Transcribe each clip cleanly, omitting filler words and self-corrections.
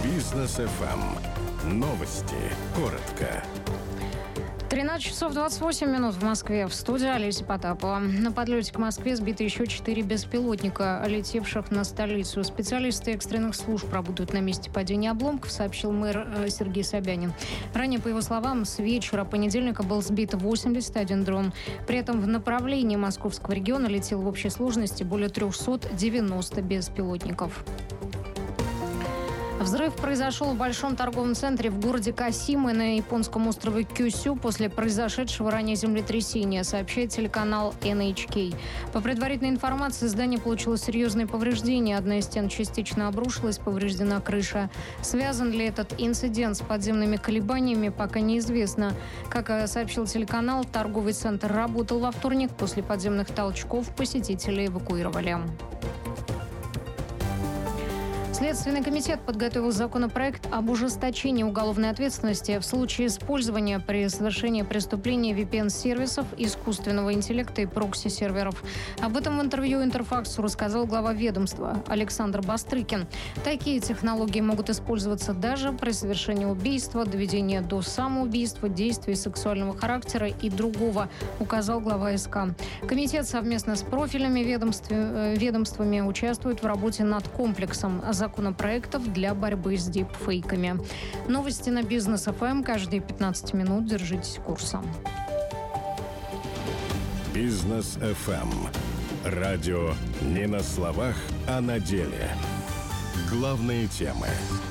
Бизнес ФМ. Новости. Коротко. 13 часов 28 минут в Москве. В студии Олеся Потапова. На подлете к Москве сбиты еще 4 беспилотника, летевших на столицу. Специалисты экстренных служб работают на месте падения обломков, сообщил мэр Сергей Собянин. Ранее, по его словам, с вечера понедельника был сбит 81 дрон. При этом в направлении московского региона летел в общей сложности более 390 беспилотников. Взрыв произошел в большом торговом центре в городе Касимы на японском острове Кюсю после произошедшего ранее землетрясения, сообщает телеканал NHK. По предварительной информации, здание получило серьезные повреждения. Одна из стен частично обрушилась, повреждена крыша. Связан ли этот инцидент с подземными колебаниями, пока неизвестно. Как сообщил телеканал, торговый центр работал во вторник. После подземных толчков посетителей эвакуировали. Следственный комитет подготовил законопроект об ужесточении уголовной ответственности в случае использования при совершении преступления VPN-сервисов, искусственного интеллекта и прокси-серверов. Об этом в интервью Интерфаксу рассказал глава ведомства Александр Бастрыкин. Такие технологии могут использоваться даже при совершении убийства, доведения до самоубийства, действий сексуального характера и другого, указал глава СК. Комитет совместно с профильными ведомствами участвует в работе над комплексом законопроектов для борьбы с дипфейками. Новости на Бизнес ФМ каждые 15 минут. Держитесь курса. Бизнес ФМ. Радио не на словах, а на деле. Главные темы.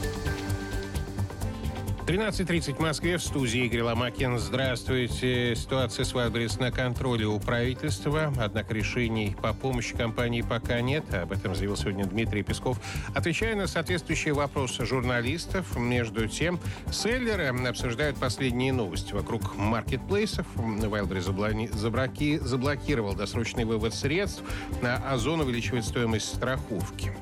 13:30 в Москве, в студии Игорь Ломакин. Здравствуйте. Ситуация с Wildberries на контроле у правительства. Однако решений по помощи компании пока нет. Об этом заявил сегодня Дмитрий Песков, отвечая на соответствующие вопросы журналистов. Между тем, селлеры обсуждают последние новости вокруг маркетплейсов. Wildberries заблокировал досрочный вывод средств, а Озон увеличивает стоимость страховки.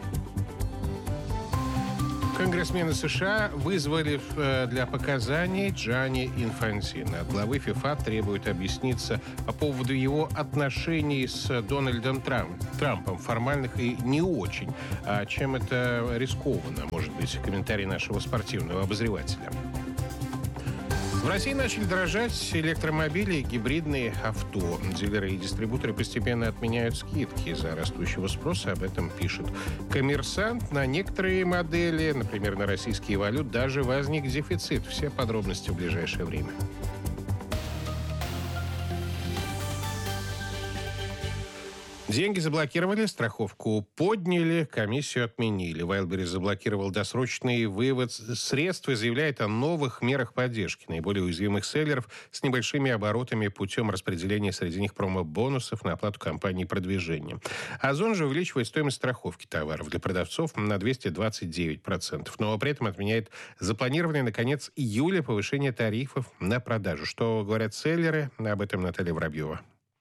Конгрессмены США вызвали для показаний Джанни Инфантино. От главы ФИФА требуют объясниться по поводу его отношений с Дональдом Трампом, формальных и не очень. А чем это рискованно, может быть, комментарий нашего спортивного обозревателя. В России начали дорожать электромобили и гибридные авто. Дилеры и дистрибуторы постепенно отменяют скидки из-за растущего спроса. Об этом пишет «Коммерсант». На некоторые модели, например, на российские валют, даже возник дефицит. Все подробности в ближайшее время. Деньги заблокировали, страховку подняли, комиссию отменили. Wildberries заблокировал досрочный вывод средств и заявляет о новых мерах поддержки наиболее уязвимых селлеров с небольшими оборотами путем распределения среди них промо-бонусов на оплату компании продвижения. Озон же увеличивает стоимость страховки товаров для продавцов на 229%, но при этом отменяет запланированное на конец июля повышение тарифов на продажу. Что говорят селлеры? Об этом Наталья Воробьева.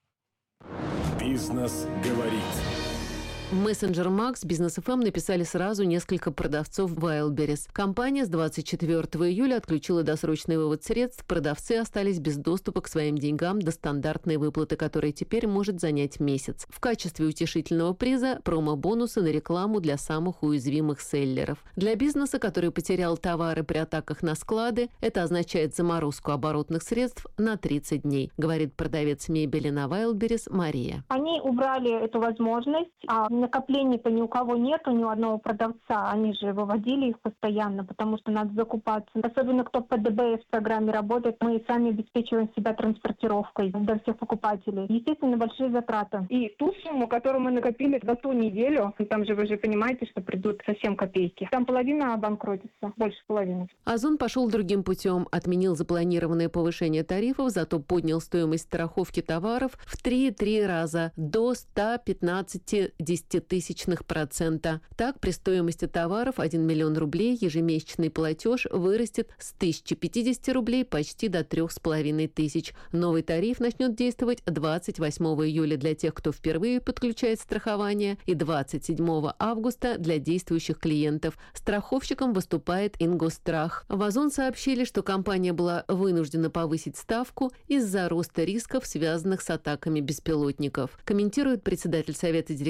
Бизнес говорит. В мессенджер Макс Бизнес ФМ написали сразу несколько продавцов Wildberries. Компания с 24 июля отключила досрочный вывод средств. Продавцы остались без доступа к своим деньгам до стандартной выплаты, которая теперь может занять месяц. В качестве утешительного приза промо-бонусы на рекламу для самых уязвимых селлеров. Для бизнеса, который потерял товары при атаках на склады, это означает заморозку оборотных средств на 30 дней, говорит продавец мебели на Wildberries Мария. Они убрали эту возможность, накоплений-то ни у кого нету, ни у одного продавца. Они же выводили их постоянно, потому что надо закупаться. Особенно кто по ДБС программе работает, мы сами обеспечиваем себя транспортировкой для всех покупателей. Естественно, большие затраты. И ту сумму, которую мы накопили за ту неделю, там же вы же понимаете, что придут совсем копейки. Там половина обанкротится, больше половины. Озон пошел другим путем, отменил запланированное повышение тарифов, зато поднял стоимость страховки товаров в 3,3 раза до 115,1%. Так, при стоимости товаров 1 миллион рублей ежемесячный платеж вырастет с 1050 рублей почти до 3500. Новый тариф начнет действовать 28 июля для тех, кто впервые подключает страхование, и 27 августа для действующих клиентов. Страховщиком выступает Ингосстрах. В Озон сообщили, что компания была вынуждена повысить ставку из-за роста рисков, связанных с атаками беспилотников. Комментирует председатель Совета директоров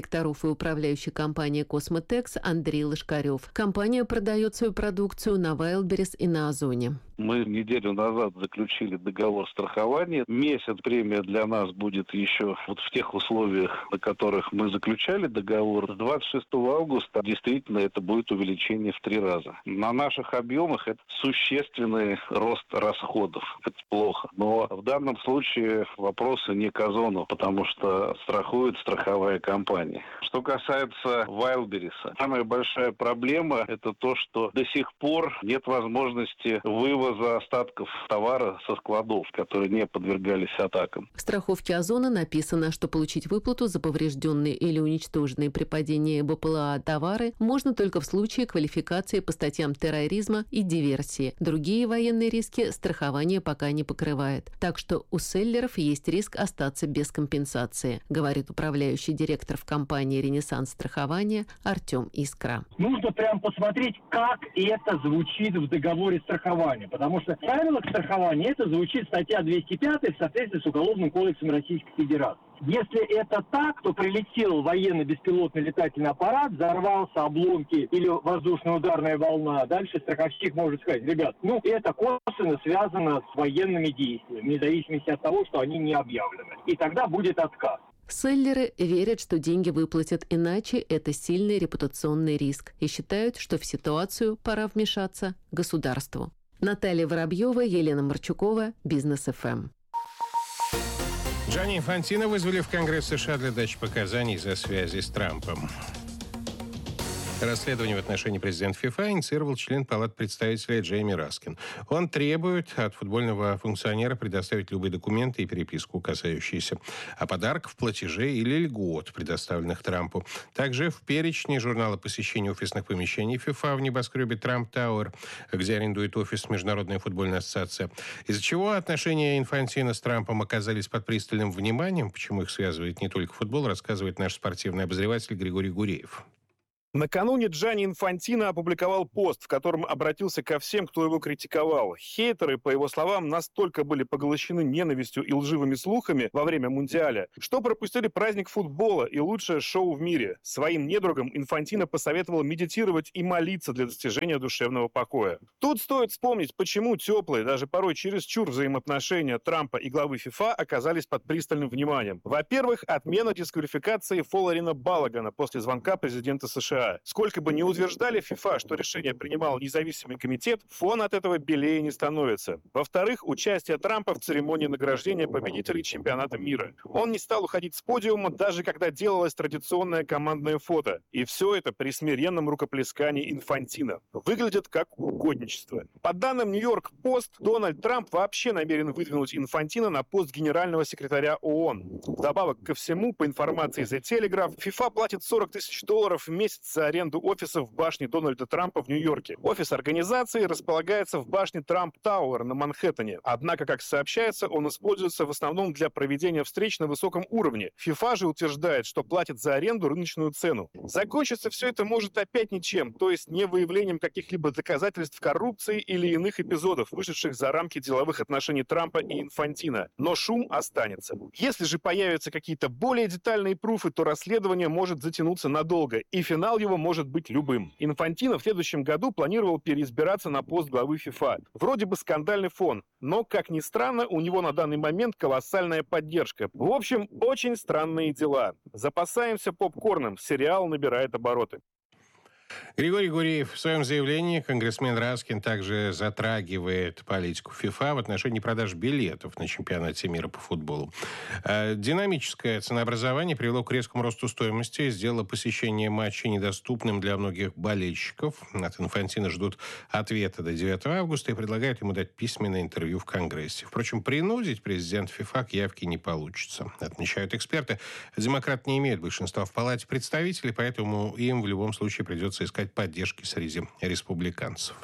и управляющий компанией «Космотекс» Андрей Лошкарев. Компания продает свою продукцию на Wildberries и на Озоне. Мы неделю назад заключили договор страхования. Месяц премия для нас будет еще вот в тех условиях, на которых мы заключали договор. С 26 августа действительно это будет увеличение в 3 раза. На наших объемах это существенный рост расходов. Это плохо. Но в данном случае вопросы не к Озону, потому что страхует страховая компания. Что касается Wildberries, самая большая проблема это то, что до сих пор нет возможности вывоза остатков товара со складов, которые не подвергались атакам. В страховке Озона написано, что получить выплату за поврежденные или уничтоженные при падении БПЛА товары можно только в случае квалификации по статьям терроризма и диверсии. Другие военные риски страхование пока не покрывает. Так что у селлеров есть риск остаться без компенсации, говорит управляющий директор в компании «Ренессанс страхования» Артем Искра. Нужно прям посмотреть, как это звучит в договоре страхования. Потому что в правилах страхования это звучит статья 205 в соответствии с Уголовным кодексом Российской Федерации. Если это так, то прилетел военный беспилотный летательный аппарат, взорвался, обломки или воздушная ударная волна. Дальше страховщик может сказать: ребят, это косвенно связано с военными действиями, вне зависимости от того, что они не объявлены. И тогда будет отказ. Селлеры верят, что деньги выплатят, иначе это сильный репутационный риск, и считают, что в ситуацию пора вмешаться государству. Наталья Воробьева, Елена Марчукова, Бизнес ФМ. Джанни Инфантино вызвали в Конгресс США для дачи показаний за связи с Трампом. Расследование в отношении президента ФИФА инициировал член Палаты представителей Джейми Раскин. Он требует от футбольного функционера предоставить любые документы и переписку, касающиеся подарков, платежей или льгот, предоставленных Трампу. Также в перечне журнала посещения офисных помещений ФИФА в небоскребе Трамп Тауэр, где арендует офис Международная футбольная ассоциация. Из-за чего отношения Инфантино с Трампом оказались под пристальным вниманием, почему их связывает не только футбол, рассказывает наш спортивный обозреватель Григорий Гуреев. Накануне Джанни Инфантино опубликовал пост, в котором обратился ко всем, кто его критиковал. Хейтеры, по его словам, настолько были поглощены ненавистью и лживыми слухами во время Мундиаля, что пропустили праздник футбола и лучшее шоу в мире. Своим недругам Инфантино посоветовал медитировать и молиться для достижения душевного покоя. Тут стоит вспомнить, почему теплые, даже порой чересчур взаимоотношения Трампа и главы ФИФА оказались под пристальным вниманием. Во-первых, отмена дисквалификации Фоларина Балагана после звонка президента США. Сколько бы ни утверждали ФИФА, что решение принимал независимый комитет, фон от этого белее не становится. Во-вторых, участие Трампа в церемонии награждения победителей чемпионата мира. Он не стал уходить с подиума, даже когда делалось традиционное командное фото. И все это при смиренном рукоплескании Инфантино. Выглядит как угодничество. По данным Нью-Йорк Пост, Дональд Трамп вообще намерен выдвинуть Инфантино на пост генерального секретаря ООН. Вдобавок ко всему, по информации The Telegraph, ФИФА платит $40 тысяч в месяц за аренду офиса в башне Дональда Трампа в Нью-Йорке. Офис организации располагается в башне Трамп Тауэр на Манхэттене. Однако, как сообщается, он используется в основном для проведения встреч на высоком уровне. ФИФА же утверждает, что платит за аренду рыночную цену. Закончиться все это может опять ничем, то есть не выявлением каких-либо доказательств коррупции или иных эпизодов, вышедших за рамки деловых отношений Трампа и Инфантино. Но шум останется. Если же появятся какие-то более детальные пруфы, то расследование может затянуться надолго, и финал его может быть любым. Инфантино в следующем году планировал переизбираться на пост главы ФИФА. Вроде бы скандальный фон, но, как ни странно, у него на данный момент колоссальная поддержка. В общем, очень странные дела. Запасаемся попкорном, сериал набирает обороты. Григорий Гуреев в своем заявлении, конгрессмен Раскин также затрагивает политику ФИФА в отношении продаж билетов на чемпионате мира по футболу. Динамическое ценообразование привело к резкому росту стоимости и сделало посещение матчей недоступным для многих болельщиков. От Инфантино ждут ответа до 9 августа и предлагают ему дать письменное интервью в Конгрессе. Впрочем, принудить президента ФИФА к явке не получится. Отмечают эксперты. Демократы не имеют большинства в Палате представителей, поэтому им в любом случае придется искать поддержки среди республиканцев.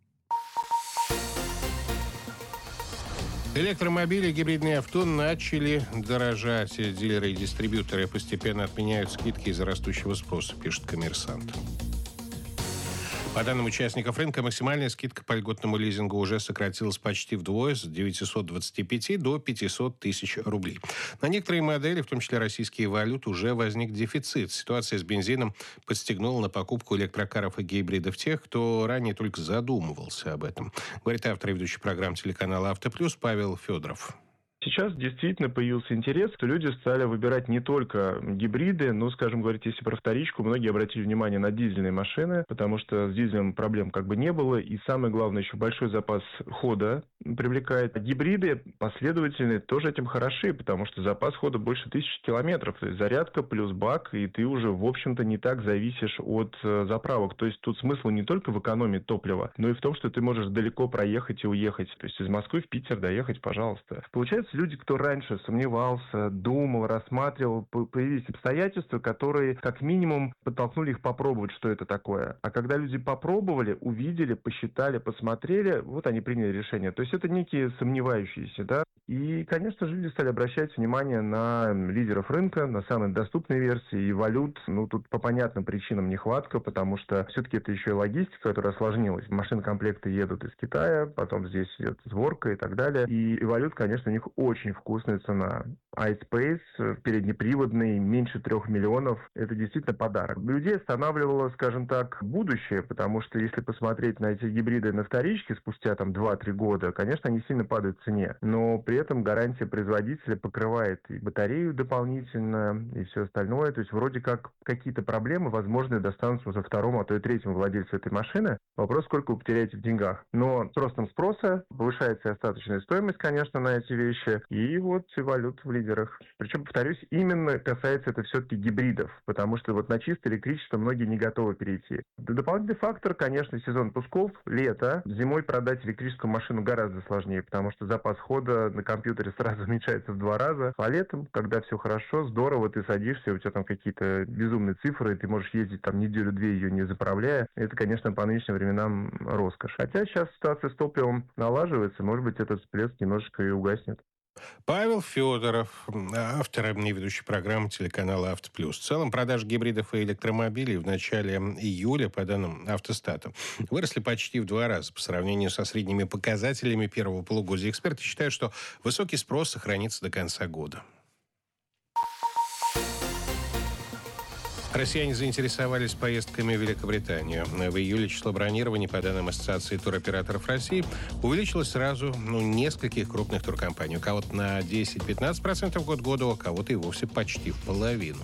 Электромобили и гибридные авто начали дорожать. Дилеры и дистрибьюторы постепенно отменяют скидки из-за растущего спроса, пишет «Коммерсант». По данным участников рынка, максимальная скидка по льготному лизингу уже сократилась почти вдвое, с 925 до 500 тысяч рублей. На некоторые модели, в том числе российские валюты, уже возник дефицит. Ситуация с бензином подстегнула на покупку электрокаров и гибридов тех, кто ранее только задумывался об этом. Говорит автор и ведущий программ телеканала «Автоплюс» Павел Федоров. Сейчас действительно появился интерес, что люди стали выбирать не только гибриды, но, скажем, говорить, если про вторичку, многие обратили внимание на дизельные машины, потому что с дизелем проблем как бы не было, и самое главное, еще большой запас хода привлекает. Гибриды последовательные тоже этим хороши, потому что запас хода больше 1000 километров, то есть зарядка плюс бак, и ты уже, в общем-то, не так зависишь от заправок. То есть тут смысл не только в экономии топлива, но и в том, что ты можешь далеко проехать и уехать. То есть из Москвы в Питер доехать, пожалуйста. Получается, люди, кто раньше сомневался, думал, рассматривал, появились обстоятельства, которые как минимум подтолкнули их попробовать, что это такое. А когда люди попробовали, увидели, посчитали, посмотрели, вот они приняли решение. То есть это некие сомневающиеся, да. И, конечно же, люди стали обращать внимание на лидеров рынка, на самые доступные версии и валют. Ну, тут по понятным причинам нехватка, потому что все-таки это еще и логистика, которая осложнилась. Машинокомплекты едут из Китая, потом здесь идет сборка и так далее. И валют, конечно, у них очень вкусная цена. iSpace, переднеприводный, меньше 3 миллионов. Это действительно подарок. Людей останавливало, скажем так, будущее, потому что если посмотреть на эти гибриды на вторичке спустя там 2-3 года, конечно, они сильно падают в цене. Но при этом гарантия производителя покрывает и батарею дополнительно, и все остальное. То есть вроде как какие-то проблемы, возможно, достанутся уже второму, а то и третьему владельцу этой машины. Вопрос, сколько вы потеряете в деньгах. Но с ростом спроса повышается и остаточная стоимость, конечно, на эти вещи. И вот и валют в лидерах. Причем, повторюсь, именно касается это все-таки гибридов, потому что вот на чистое электричество многие не готовы перейти. Дополнительный фактор, конечно, сезон пусков, лето. Зимой продать электрическую машину гораздо сложнее, потому что запас хода на компьютере сразу уменьшается в 2 раза. А летом, когда все хорошо, здорово, ты садишься, у тебя там какие-то безумные цифры, и ты можешь ездить там неделю-две ее не заправляя. Это, конечно, по нынешним временам роскошь. Хотя сейчас ситуация с топливом налаживается, может быть, этот всплеск немножечко и угаснет. Павел Федоров, автор и ведущий программы телеканала «Автоплюс». В целом, продажи гибридов и электромобилей в начале июля, по данным Автостата, выросли почти в 2 раза по сравнению со средними показателями первого полугодия. Эксперты считают, что высокий спрос сохранится до конца года. Россияне заинтересовались поездками в Великобританию. В июле число бронирований, по данным Ассоциации туроператоров России, увеличилось сразу нескольких крупных туркомпаний. У кого-то на 10-15% год к году, а кого-то и вовсе почти в половину.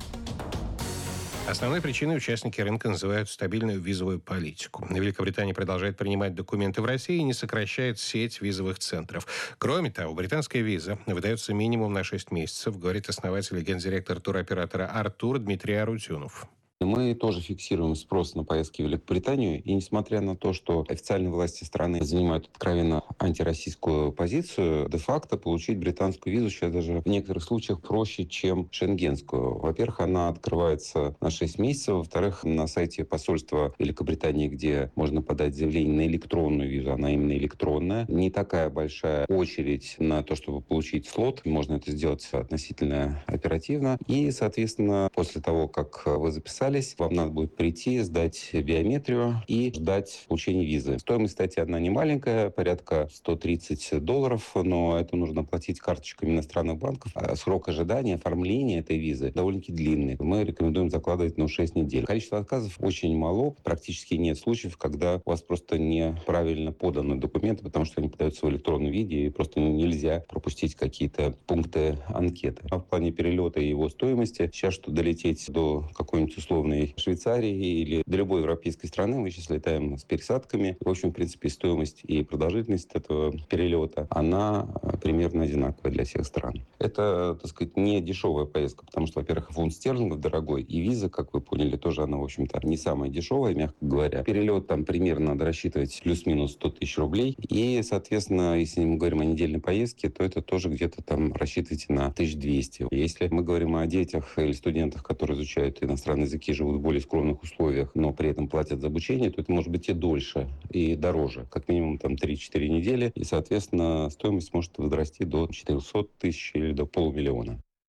Основной причиной участники рынка называют стабильную визовую политику. Великобритания продолжает принимать документы в России и не сокращает сеть визовых центров. Кроме того, британская виза выдается минимум на 6 месяцев, говорит основатель и гендиректор туроператора «Артур» Дмитрий Арутюнов. Мы тоже фиксируем спрос на поездки в Великобританию. И несмотря на то, что официальные власти страны занимают откровенно антироссийскую позицию, де-факто получить британскую визу сейчас даже в некоторых случаях проще, чем шенгенскую. Во-первых, она открывается на 6 месяцев. Во-вторых, на сайте посольства Великобритании, где можно подать заявление на электронную визу, она именно электронная. Не такая большая очередь на то, чтобы получить слот. Можно это сделать относительно оперативно. И, соответственно, после того, как вы записали, вам надо будет прийти, сдать биометрию и ждать получения визы. Стоимость, кстати, одна не маленькая, порядка $130, но это нужно платить карточками иностранных банков. А срок ожидания, оформления этой визы довольно-таки длинный. Мы рекомендуем закладывать на 6 недель. Количество отказов очень мало, практически нет случаев, когда у вас просто неправильно поданы документы, потому что они подаются в электронном виде, и просто нельзя пропустить какие-то пункты анкеты. А в плане перелета и его стоимости, сейчас, что долететь до какой-нибудь условной Швейцарии или до любой европейской страны, мы сейчас летаем с пересадками. В общем, в принципе, стоимость и продолжительность этого перелета, она примерно одинаковая для всех стран. Это, так сказать, не дешевая поездка, потому что, во-первых, фунт стерлингов дорогой, и виза, как вы поняли, тоже она, в общем-то, не самая дешевая, мягко говоря. Перелет там примерно надо рассчитывать плюс-минус 100 тысяч рублей. И, соответственно, если мы говорим о недельной поездке, то это тоже где-то там рассчитывайте на 1200. Если мы говорим о детях или студентах, которые изучают иностранные языки, живут в более скромных условиях, но при этом платят за обучение, то это может быть и дольше, и дороже. Как минимум там 3-4 недели. И, соответственно, стоимость может возрасти до 400 тысяч или до $500 000.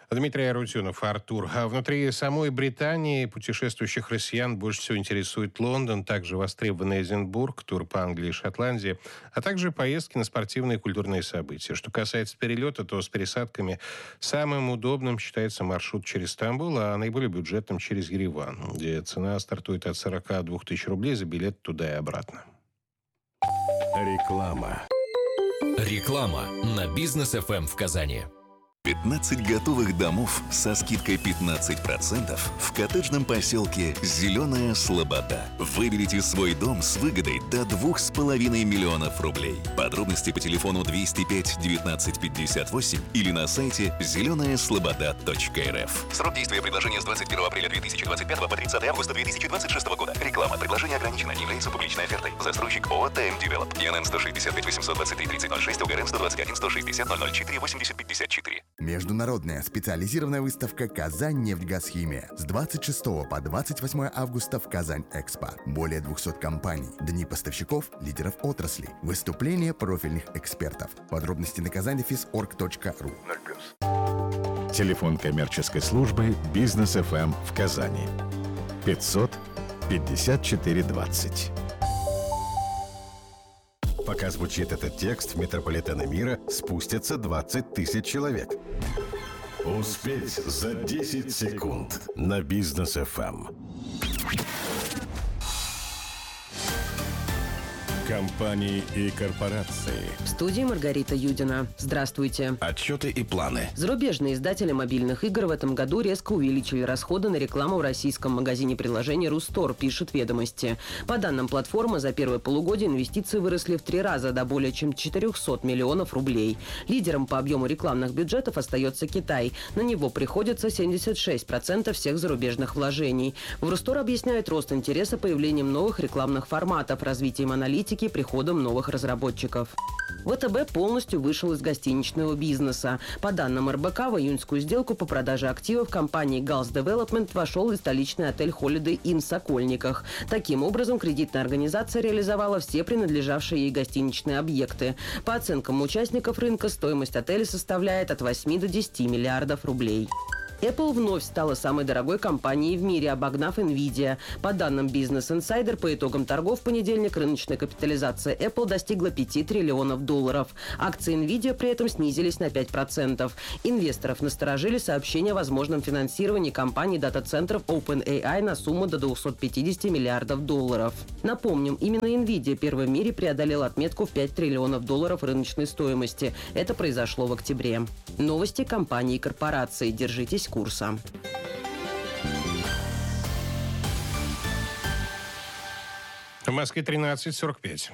Дмитрий Арутюнов, Артур. А внутри самой Британии путешествующих россиян больше всего интересует Лондон, также востребованный Эдинбург, тур по Англии и Шотландии, а также поездки на спортивные и культурные события. Что касается перелета, то с пересадками самым удобным считается маршрут через Стамбул, а наиболее бюджетным через Ереван, где цена стартует от 42 тысяч рублей за билет туда и обратно. Реклама. Реклама на Бизнес ФМ в Казани. 15 готовых домов со скидкой 15% в коттеджном поселке «Зеленая Слобода». Выберите свой дом с выгодой до 2,5 миллионов рублей. Подробности по телефону 205 19 58 или на сайте зеленаяслобода.рф. Срок действия предложения с 21 апреля 2025 по 30 августа 2026 года. Реклама. Предложение ограничено. Не является публичной офертой. Застройщик ООО «ТМ Девелоп». ИНН 165 823 3006, УГРН 121 160 004 80 54. Международная специализированная выставка «Казань-Нефтьгазхимия» с 26 по 28 августа в Казань-Экспо. Более 200 компаний, дни поставщиков, лидеров отрасли, выступления профильных экспертов. Подробности на казаньдефис.орг.ру. Телефон коммерческой службы «Бизнес ФМ» в Казани. 500 54 20. Пока звучит этот текст, в метрополитены мира спустятся 20 тысяч человек. Успеть за 10 секунд на Бизнес ФМ. Компании и корпорации. В студии Маргарита Юдина. Здравствуйте. Отчеты и планы. Зарубежные издатели мобильных игр в этом году резко увеличили расходы на рекламу в российском магазине приложений «Рустор», пишут «Ведомости». По данным платформы, за первое полугодие инвестиции выросли в 3 раза до более чем 400 миллионов рублей. Лидером по объему рекламных бюджетов остается Китай. На него приходится 76% всех зарубежных вложений. В «Рустор» объясняют рост интереса появлением новых рекламных форматов, развитием аналитики, приходом новых разработчиков. ВТБ полностью вышел из гостиничного бизнеса. По данным РБК, в июньскую сделку по продаже активов компании Gulf Development вошел и столичный отель Holiday Inn в Сокольниках. Таким образом, кредитная организация реализовала все принадлежавшие ей гостиничные объекты. По оценкам участников рынка, стоимость отеля составляет от 8 до 10 миллиардов рублей. Apple вновь стала самой дорогой компанией в мире, обогнав Nvidia. По данным Business Insider, по итогам торгов в понедельник рыночная капитализация Apple достигла 5 триллионов долларов. Акции Nvidia при этом снизились на 5%. Инвесторов насторожили сообщения о возможном финансировании компании дата-центров OpenAI на сумму до 250 миллиардов долларов. Напомним, именно Nvidia первой в мире преодолела отметку в 5 триллионов долларов рыночной стоимости. Это произошло в октябре. Новости компаний и корпораций. Держитесь курса. В Москве 13:45.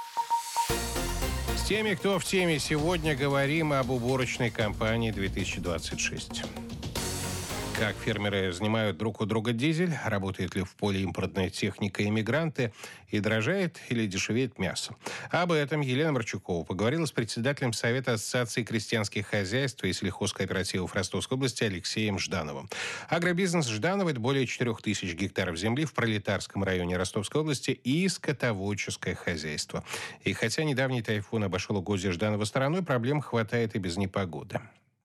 С теми, кто в теме, сегодня говорим об уборочной кампании 2026. Как фермеры занимают друг у друга дизель, работает ли в поле импортная техника и мигранты, и дорожает или дешевеет мясо. Об этом Елена Марчукова поговорила с председателем Совета Ассоциации крестьянских хозяйств и сельхозкооперативов Ростовской области Алексеем Ждановым. Агробизнес Жданова – это более 4000 гектаров земли в Пролетарском районе Ростовской области и скотоводческое хозяйство. И хотя недавний тайфун обошел угодья Жданова стороной, проблем хватает и без непогоды.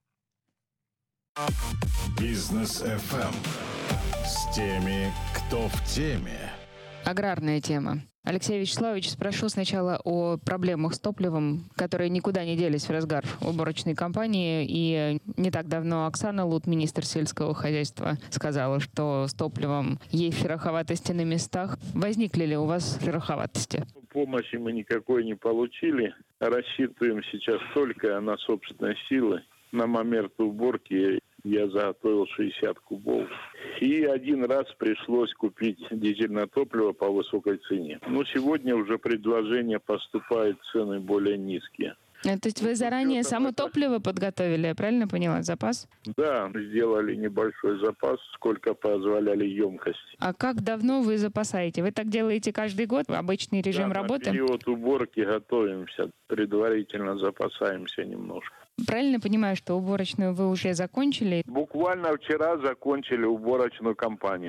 Бизнес ФМ. С теми, кто в теме. Аграрная тема. Алексей Вячеславович, спрошу сначала о проблемах с топливом, которые никуда не делись в разгар уборочной кампании. И не так давно Оксана Лут, министр сельского хозяйства, сказала, что с топливом есть шероховатости на местах. Возникли ли у вас шероховатости? Помощи мы никакой не получили. Рассчитываем сейчас только на собственные силы. На момент уборки я заготовил 60 кубов. И один раз пришлось купить дизельное топливо по высокой цене. Но сегодня уже предложения поступают, цены более низкие. То есть вы заранее само топливо подготовили, я правильно поняла, запас? Да, сделали небольшой запас, сколько позволяли емкости. А как давно вы запасаете? Вы так делаете каждый год? Обычный режим работы? На период уборки готовимся, предварительно запасаемся немножко. Правильно понимаю, что уборочную вы уже закончили? Буквально вчера закончили уборочную кампанию.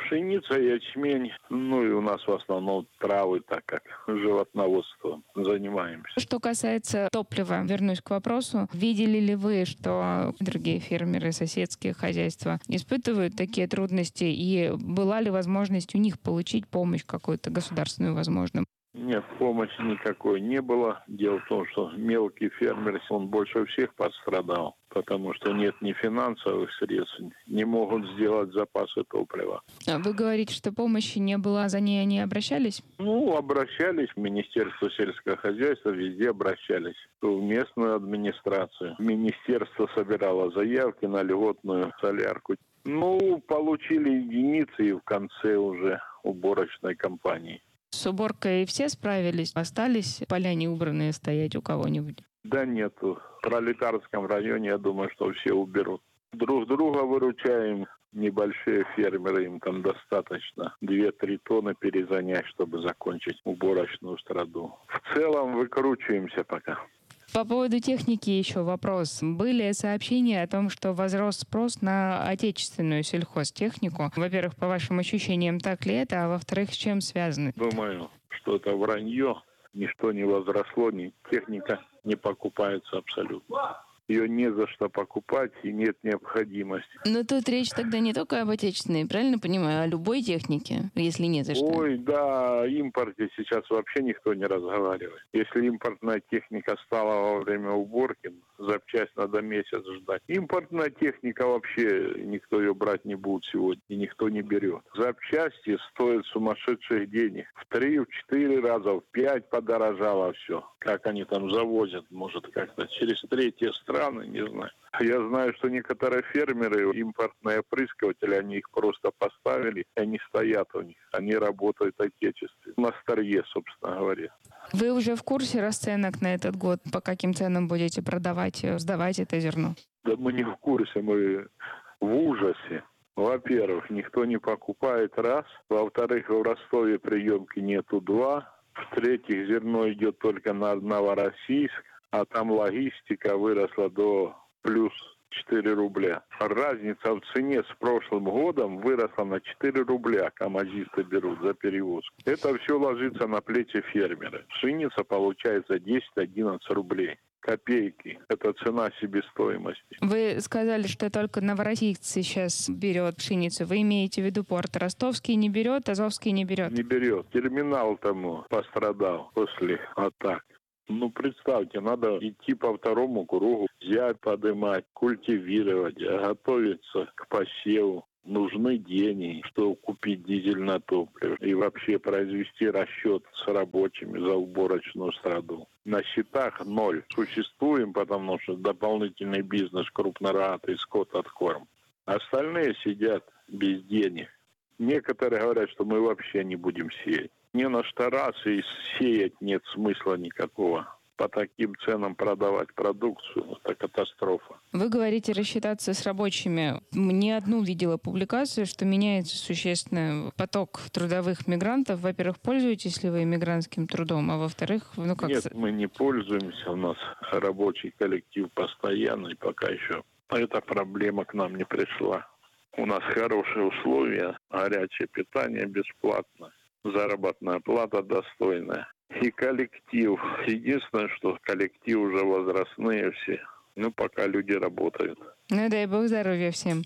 Пшеница, ячмень, ну и у нас в основном травы, так как животноводством занимаемся. Что касается топлива, вернусь к вопросу. Видели ли вы, что другие фермеры, соседские хозяйства испытывают такие трудности? И была ли возможность у них получить помощь какую-то государственную, возможно? Нет, помощи никакой не было. Дело в том, что мелкий фермер, он больше всех пострадал, потому что нет ни финансовых средств, не могут сделать запасы топлива. Вы говорите, что помощи не было, за ней они обращались? Ну, обращались в Министерство сельского хозяйства, везде обращались. В местную администрацию. Министерство собирало заявки на льготную солярку. Ну, получили единицы и в конце уже уборочной кампании. С уборкой все справились? Остались поля не убранные стоять у кого-нибудь? Да нету. В Пролетарском районе, я думаю, что все уберут. Друг друга выручаем. Небольшие фермеры, им там достаточно 2-3 тонны перезанять, чтобы закончить уборочную страду. В целом выкручиваемся пока. По поводу техники еще вопрос. Были сообщения о том, что возрос спрос на отечественную сельхозтехнику? Во-первых, по вашим ощущениям, так ли это? А во-вторых, с чем связано? Думаю, что это вранье. Ничто не возросло, техника не покупается абсолютно. Ее не за что покупать и нет необходимости. Но тут речь тогда не только об отечественной, правильно понимаю, а о любой технике, если не за что. Ой, да, о импорте сейчас вообще никто не разговаривает. Если импортная техника стала во время уборки, запчасть надо месяц ждать. Импортная техника вообще, никто ее брать не будет сегодня, и никто не берет. Запчасти стоят сумасшедших денег. В 3-4 раза, в 5 подорожало все. Как они там завозят, может, как-то через третьи страны, не знаю. Я знаю, что некоторые фермеры, импортные опрыскиватели, они их просто поставили, и они стоят у них. Они работают отечественно, на старье, собственно говоря. Вы уже в курсе расценок на этот год? По каким ценам будете продавать, сдавать это зерно? Да мы не в курсе, мы в ужасе. Во-первых, никто не покупает, раз. Во-вторых, в Ростове приемки нету, два. В-третьих, зерно идет только на Новороссийск, а там логистика выросла до плюс 4 рубля. Разница в цене с прошлым годом выросла на 4 рубля, камазисты берут за перевозку. Это все ложится на плечи фермера. Пшеница получается 10-11 рублей. Копейки. Это цена себестоимости. Вы сказали, что только Новороссийск сейчас берет пшеницу. Вы имеете в виду порт Ростовский не берет, Азовский не берет? Не берет. Терминал тому пострадал после атак. Ну, представьте, надо идти по второму кругу, взять, подымать, культивировать, готовиться к посеву. Нужны деньги, чтобы купить дизельное топливо и вообще произвести расчет с рабочими за уборочную страду. На счетах ноль. Существуем, потому что дополнительный бизнес, крупнорогатый скот откорм. Остальные сидят без денег. Некоторые говорят, что мы вообще не будем сеять. Не на что раз и сеять нет смысла никакого. По таким ценам продавать продукцию – это катастрофа. Вы говорите рассчитаться с рабочими. Не одну видела публикацию, что меняется существенно поток трудовых мигрантов. Во-первых, пользуетесь ли вы мигрантским трудом, а во-вторых, Нет, мы не пользуемся. У нас рабочий коллектив постоянный пока еще. Эта проблема к нам не пришла. У нас хорошие условия, горячее питание бесплатно, заработная плата достойная. И коллектив. Единственное, что коллектив уже возрастные все. Ну, пока люди работают. Ну, дай бог здоровья всем.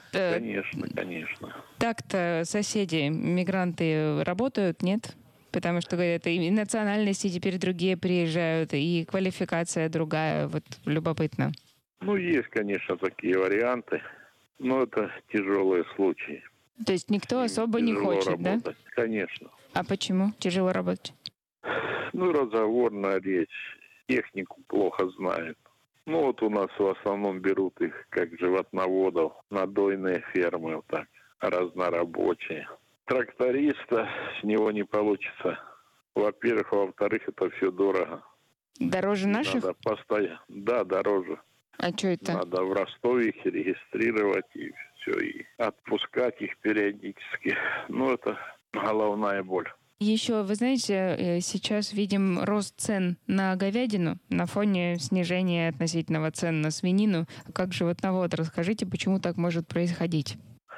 Конечно. Так-то соседи, мигранты работают, нет? Потому что, говорят, и национальности теперь другие приезжают, и квалификация другая. Вот любопытно. Ну, есть, конечно, такие варианты. Но это тяжелые случаи. То есть никто особо не хочет, работать. Да? Конечно. А почему тяжело работать? Ну, разговорная речь. Технику плохо знают. Ну, вот у нас в основном берут их как животноводов, надойные фермы, вот так, разнорабочие. Тракториста с него не получится. Во-первых, во-вторых, это все дорого. Дороже наших? Надо постоянно. Да, дороже. А что это? Надо в Ростове их регистрировать и все, и отпускать их периодически. Ну, это головная боль. Еще, вы знаете, сейчас видим рост цен на говядину на фоне снижения относительного цен на свинину. Как животновод, расскажите, почему так может происходить?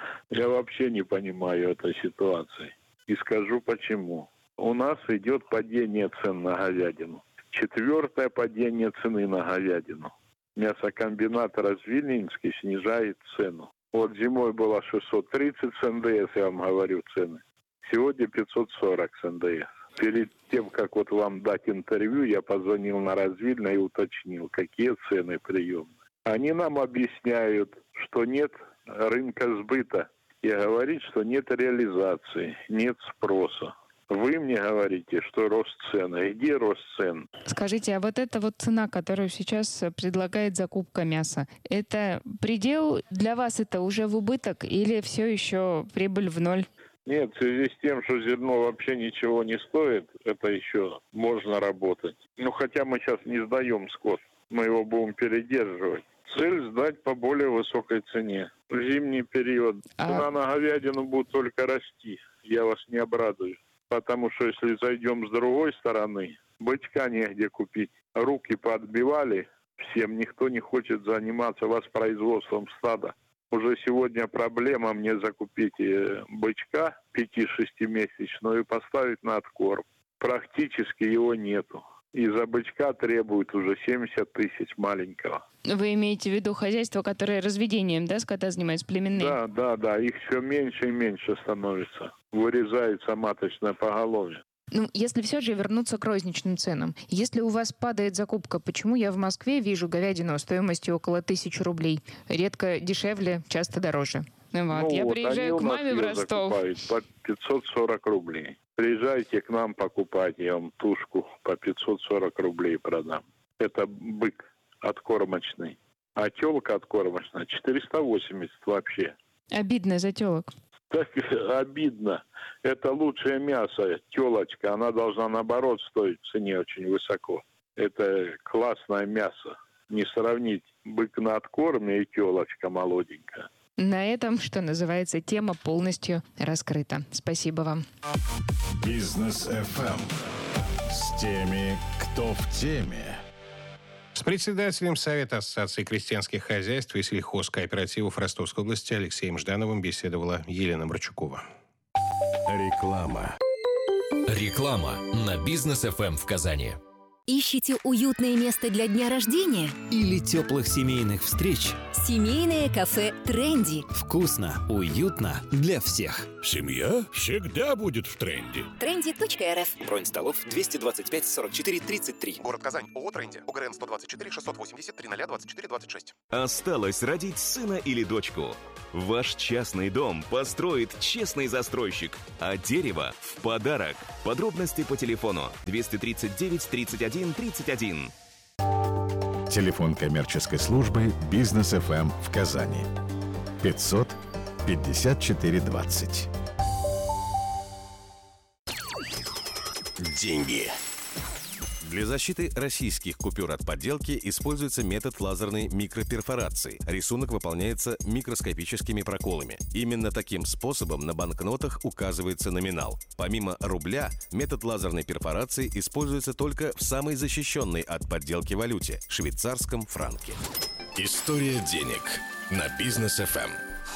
Я вообще не понимаю этой ситуации. И скажу почему. У нас идет падение цен на говядину. 4-е падение цены на говядину. Мясокомбинат Развильнинский снижает цену. Вот зимой было 630 с НДС, я вам говорю цены. Сегодня 540 с НДС. Перед тем, как вот вам дать интервью, я позвонил на Развильно и уточнил, какие цены приемные. Они нам объясняют, что нет рынка сбыта. И говорит, что нет реализации, нет спроса. Вы мне говорите, что рост цен. А где рост цен? Скажите, а вот эта вот цена, которую сейчас предлагает закупка мяса, это предел? Для вас это уже в убыток или все еще прибыль в ноль? Нет, в связи с тем, что зерно вообще ничего не стоит, это еще можно работать. Ну, хотя мы сейчас не сдаем скот, мы его будем передерживать. Цель сдать по более высокой цене. В зимний период цена на говядину будет только расти. Я вас не обрадую. Потому что если зайдем с другой стороны, бычка негде купить. Руки подбивали всем, никто не хочет заниматься воспроизводством стада. Уже сегодня проблема мне закупить бычка 5-6-месячного и поставить на откорм. Практически его нету. И за бычка требуют уже 70 тысяч маленького. Вы имеете в виду хозяйство, которое разведением, да, скота занимается, племенные? Да. Их все меньше и меньше становится. Вырезается маточное поголовье. Ну, если все же вернуться к розничным ценам. Если у вас падает закупка, почему я в Москве вижу говядину стоимостью около 1000 рублей? Редко дешевле, часто дороже. Вот. Я приезжаю к маме в Ростов. Закупают по 540 рублей. Приезжайте к нам покупать, я вам тушку по 540 рублей продам. Это бык откормочный. А телка откормочная 480 вообще. Обидно за телок. Так обидно. Это лучшее мясо, телочка. Она должна, наоборот, стоить в цене очень высоко. Это классное мясо. Не сравнить бык на откорме и телочка молоденькая. На этом, что называется, тема полностью раскрыта. Спасибо вам. Бизнес FM с теми, кто в теме. С председателем Совета Ассоциации крестьянских хозяйств и сельхозкооперативов Ростовской области Алексеем Ждановым беседовала Елена Марчукова. Реклама. Реклама на Бизнес FM в Казани. Ищете уютное место для дня рождения? Или теплых семейных встреч? Семейное кафе «Тренди». Вкусно, уютно для всех. Семья всегда будет в тренде. Trendy.rf. Бронь столов 225 44 33. Город Казань. ООО «Тренди». УГРН 124 680 300 24 26. Осталось родить сына или дочку. Ваш частный дом построит честный застройщик, а дерево в подарок. Подробности по телефону 239 31 31. Телефон коммерческой службы «Бизнес FM» в Казани. 500 54 20. Деньги. Для защиты российских купюр от подделки используется метод лазерной микроперфорации. Рисунок выполняется микроскопическими проколами. Именно таким способом на банкнотах указывается номинал. Помимо рубля, метод лазерной перфорации используется только в самой защищенной от подделки валюте – швейцарском франке. История денег на Бизнес FM.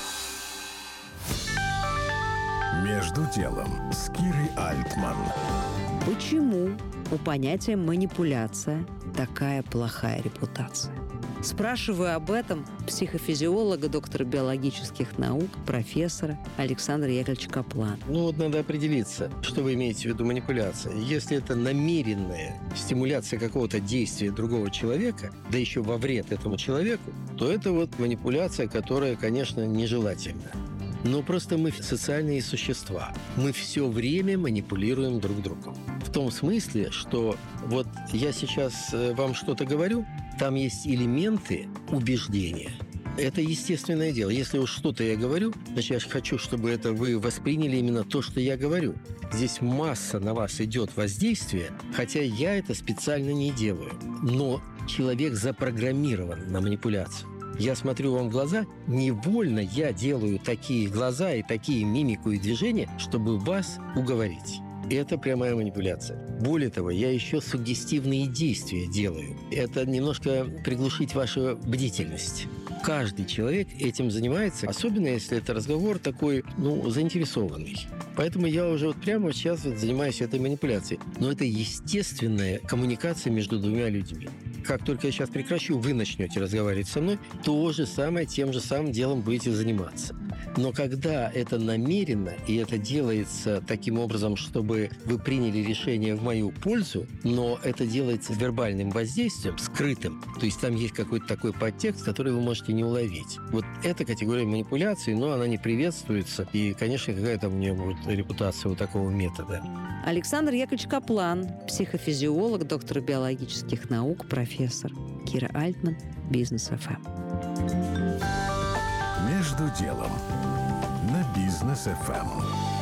Между делом с Кирой Альтман. Почему у понятия «манипуляция» такая плохая репутация? Спрашиваю об этом психофизиолога, доктора биологических наук, профессора Александра Яковлевича Каплана. Ну вот надо определиться, что вы имеете в виду манипуляция. Если это намеренная стимуляция какого-то действия другого человека, да еще во вред этому человеку, то это вот манипуляция, которая, конечно, нежелательна. Но просто мы социальные существа. Мы все время манипулируем друг другом. В том смысле, что вот я сейчас вам что-то говорю, там есть элементы убеждения. Это естественное дело. Если уж что-то я говорю, значит, я хочу, чтобы это вы восприняли именно то, что я говорю. Здесь масса на вас идет воздействия, хотя я это специально не делаю. Но человек запрограммирован на манипуляцию. Я смотрю вам в глаза, невольно я делаю такие глаза и такие мимику и движения, чтобы вас уговорить. Это прямая манипуляция. Более того, я еще суггестивные действия делаю. Это немножко приглушить вашу бдительность. Каждый человек этим занимается, особенно если это разговор такой, заинтересованный. Поэтому я уже прямо сейчас занимаюсь этой манипуляцией. Но это естественная коммуникация между двумя людьми. Как только я сейчас прекращу, вы начнете разговаривать со мной, то же самое, тем же самым делом будете заниматься. Но когда это намеренно, и это делается таким образом, чтобы вы приняли решение в мою пользу, но это делается вербальным воздействием, скрытым, то есть там есть какой-то такой подтекст, который вы можете не уловить. Вот эта категория манипуляций, но она не приветствуется, и, конечно, какая-то у нее будет репутация вот такого метода. Александр Яковлевич Каплан, психофизиолог, доктор биологических наук, профессор. Кира Альтман, Бизнес ФМ. Между делом на Бизнес ФМ.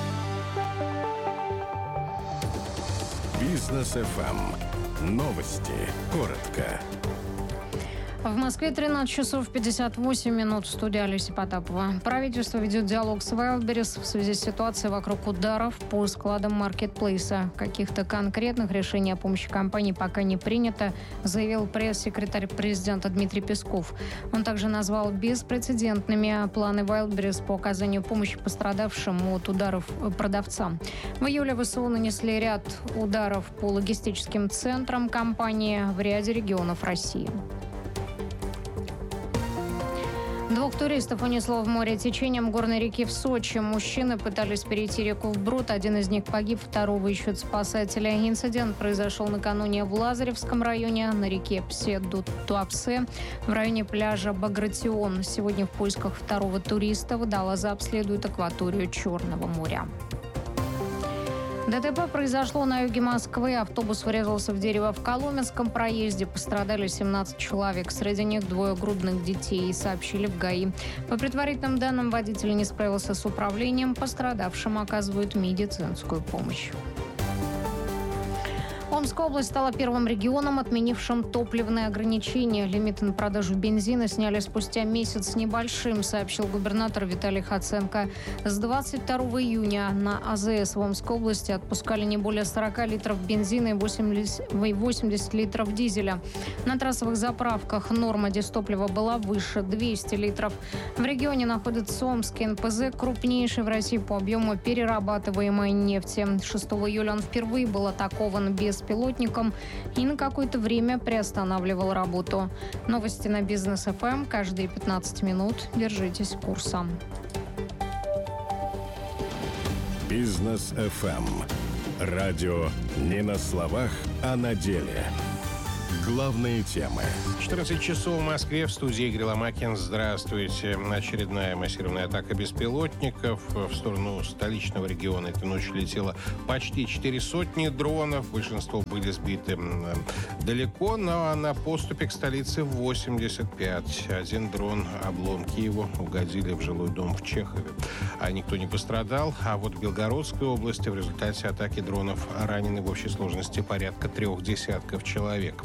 Бизнес ФМ. Новости. Коротко. В Москве 13 часов 58 минут. В студии Алексей Потапова. Правительство ведет диалог с Wildberries в связи с ситуацией вокруг ударов по складам маркетплейса. Каких-то конкретных решений о помощи компании пока не принято, заявил пресс-секретарь президента Дмитрий Песков. Он также назвал беспрецедентными планы Wildberries по оказанию помощи пострадавшим от ударов продавцам. В июле ВСУ нанесли ряд ударов по логистическим центрам компании в ряде регионов России. 2 туристов унесло в море течением горной реки в Сочи. Мужчины пытались перейти реку вброд. Один из них погиб, второго ищут спасатели. Инцидент произошел накануне в Лазаревском районе на реке Псе-Туапсе в районе пляжа Багратион. Сегодня в поисках второго туриста водолазы обследуют акваторию Черного моря. ДТП произошло на юге Москвы. Автобус врезался в дерево в Коломенском проезде. Пострадали 17 человек. Среди них 2 грудных детей, сообщили в ГАИ. По предварительным данным, водитель не справился с управлением. Пострадавшим оказывают медицинскую помощь. Омская область стала первым регионом, отменившим топливные ограничения. Лимиты на продажу бензина сняли спустя месяц с небольшим, сообщил губернатор Виталий Хаценко. С 22 июня на АЗС в Омской области отпускали не более 40 литров бензина и 80 литров дизеля. На трассовых заправках норма дистоплива была выше – 200 литров. В регионе находится Омский НПЗ, крупнейший в России по объему перерабатываемой нефти. 6 июля он впервые был атакован беспилотником и на какое-то время приостанавливал работу. Новости на Бизнес ФМ каждые 15 минут. Держитесь курса. Бизнес ФМ. Радио не на словах, а на деле. Главные темы. 14 часов в Москве. В студии Игорь Ломакин. Здравствуйте. Очередная массированная атака беспилотников. В сторону столичного региона этой ночью летело почти 400 дронов. Большинство были сбиты далеко, но на поступе к столице 85. Один дрон, обломки его, угодили в жилой дом в Чехове. А никто не пострадал. А вот в Белгородской области в результате атаки дронов ранены в общей сложности порядка 3 десятков человек.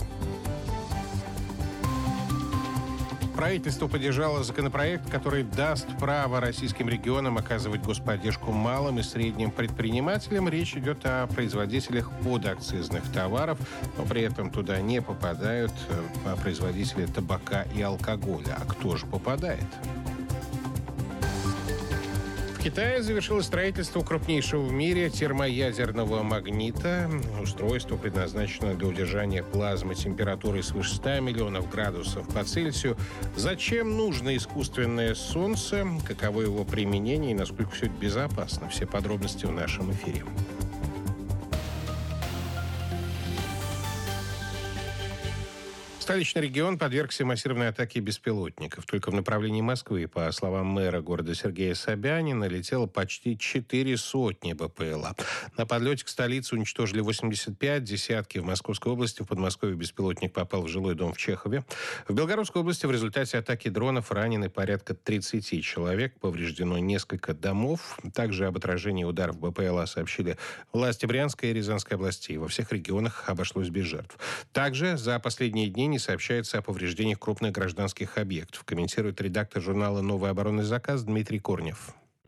Правительство поддержало законопроект, который даст право российским регионам оказывать господдержку малым и средним предпринимателям. Речь идет о производителях подакцизных товаров, но при этом туда не попадают производители табака и алкоголя. А кто же попадает? В Китае завершилось строительство крупнейшего в мире термоядерного магнита. Устройство предназначено для удержания плазмы температурой свыше 100 миллионов градусов по Цельсию. Зачем нужно искусственное солнце? Каково его применение и насколько все это безопасно? Все подробности в нашем эфире. Столичный регион подвергся массированной атаке беспилотников. Только в направлении Москвы, по словам мэра города Сергея Собянина, летело почти 400 БПЛА. На подлете к столице уничтожили 85, десятки в Московской области. В Подмосковье беспилотник попал в жилой дом в Чехове. В Белгородской области в результате атаки дронов ранены порядка 30 человек. Повреждено несколько домов. Также об отражении ударов БПЛА сообщили власти Брянской и Рязанской областей. Во всех регионах обошлось без жертв. Также за последние дни не сообщается о повреждениях крупных гражданских объектов, комментирует редактор журнала «Новый оборонный заказ» Дмитрий Корнев.